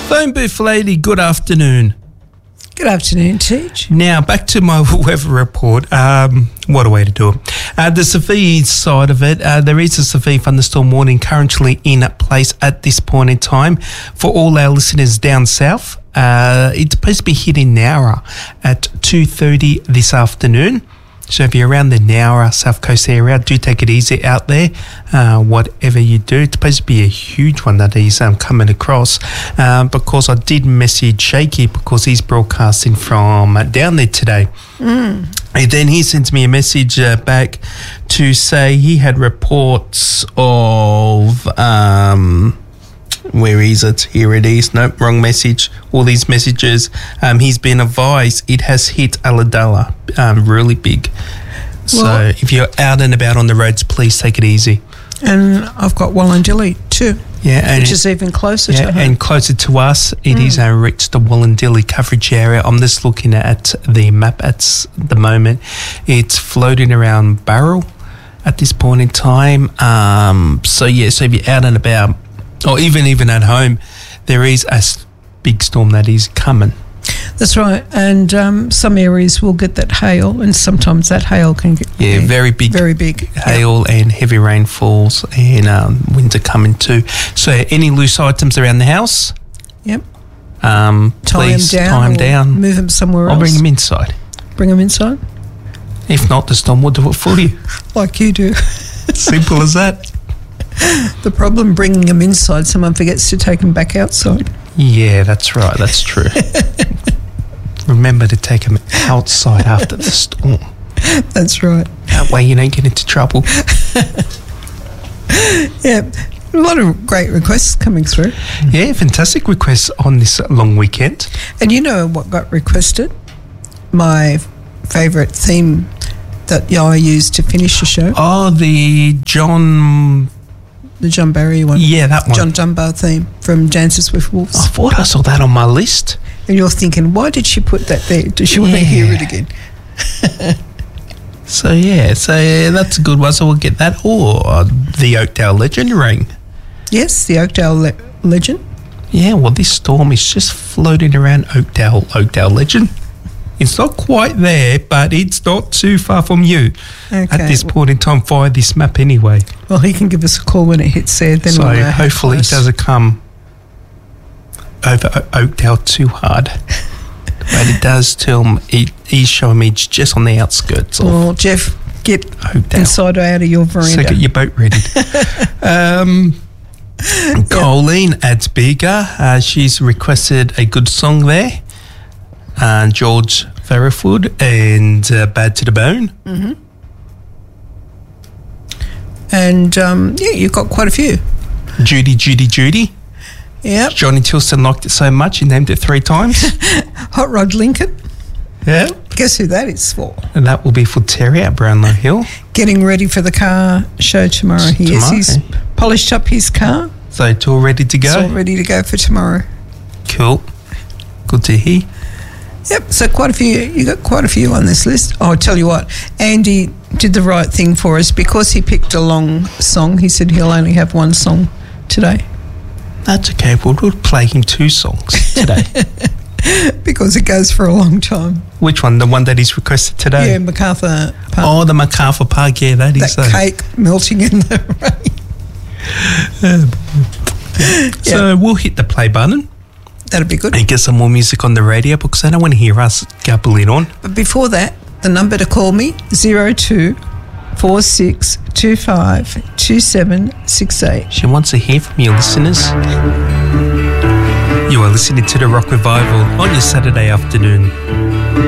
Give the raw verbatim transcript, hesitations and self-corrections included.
Phone booth lady, good afternoon. Good afternoon, Teach. Now, back to my weather report. Um, what a way to do it. Uh, the severe side of it, uh, there is a severe thunderstorm warning currently in place at this point in time. For all our listeners down south, uh, it's supposed to be hitting Nowra at two thirty this afternoon. So if you're around the Nowra South Coast area, do take it easy out there. Uh, whatever you do, it's supposed to be a huge one that is um, coming across. Um, because I did message Shaky because he's broadcasting from uh, down there today. Mm. And then he sends me a message uh, back to say he had reports of... Um, Where is it? Here it is. Nope, wrong message. All these messages. Um, he's been advised it has hit Ulladulla um, really big. So well, if you're out and about on the roads, please take it easy. And I've got Wollondilly too. Yeah, and which is even closer yeah, to home. And closer to us, it mm. is uh, reached the Wollondilly coverage area. I'm just looking at the map at the moment. It's floating around Barrel at this point in time. Um, so yeah, so if you're out and about, or even even at home, there is a big storm that is coming. That's right, and um, some areas will get that hail, and sometimes that hail can get yeah, yeah very big, very big hail yep. and heavy rainfalls and um, winds are coming too. So, any loose items around the house? Yep. Um, tie please them down tie them down. Move them somewhere I'll else. I'll bring them inside. Bring them inside. If not, the storm will do it for you. Like you do. Simple as that. The problem bringing them inside, someone forgets to take them back outside. Yeah, that's right. That's true. Remember to take them outside after the storm. That's right. That way you don't get into trouble. Yeah, a lot of great requests coming through. Yeah, fantastic requests on this long weekend. And you know what got requested? My favourite theme that I used to finish the show. Oh, the John... The John Barry one. Yeah, that one. John Dunbar theme from Dances with Wolves. I thought I saw that on my list. And you're thinking, why did she put that there? Does she yeah. want to hear it again? So, yeah, so yeah, that's a good one. So we'll get that. Or uh, the Oakdale Legend ring. Yes, the Oakdale le- Legend. Yeah, well, this storm is just floating around Oakdale, Oakdale Legend. It's not quite there, but it's not too far from you okay. at this point in time via this map anyway. Well, he can give us a call when it hits there. Then so we'll know hopefully it doesn't come over o- Oakdale too hard. But it does tell me, it, he's showing me it's just on the outskirts of Well, Jeff, get Oakdale. Inside or out of your veranda. So get your boat ready. um, yeah. Colleen adds bigger. Uh, she's requested a good song there. Uh, George Ferrerfoot and uh, Bad to the Bone. Mm-hmm. And, um, yeah, you've got quite a few. Judy, Judy, Judy. Yep. Johnny Tilson liked it so much he named it three times. Hot Rod Lincoln. Yeah. Guess who that is for? And that will be for Terry at Brownlow Hill. Getting ready for the car show tomorrow. He tomorrow. Yes, he's polished up his car. So it's all ready to go? It's all ready to go for tomorrow. Cool. Good to hear. Yep, so quite a few, you got quite a few on this list. Oh, I'll tell you what, Andy did the right thing for us because he picked a long song. He said he'll only have one song today. That's okay, we'll play him two songs today. Because it goes for a long time. Which one? The one that he's requested today? Yeah, MacArthur Park. Oh, the MacArthur Park, yeah, that is. That uh, cake melting in the rain. Uh, yeah. So yep. We'll hit the play button. That'd be good. And get some more music on the radio because I don't want to hear us gabbling on. But before that, the number to call me, zero two four six two five two seven six eight. She wants to hear from you, listeners. You are listening to the Rock Revival on your Saturday afternoon.